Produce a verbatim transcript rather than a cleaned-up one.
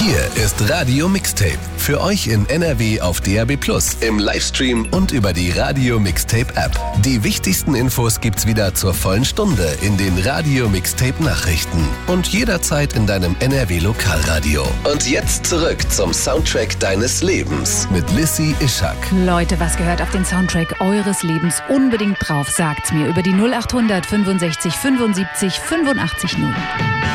Hier ist Radio Mixtape. Für euch in N R W auf D A B plus, im Livestream und über die Radio Mixtape App. Die wichtigsten Infos gibt's wieder zur vollen Stunde in den Radio Mixtape Nachrichten und jederzeit in deinem N R W Lokalradio. Und jetzt zurück zum Soundtrack deines Lebens mit Lissy Ischak. Leute, was gehört auf den Soundtrack eures Lebens unbedingt drauf? Sagt's mir über die null acht hundert fünfundsechzig fünfundsiebzig fünfundachtzig null.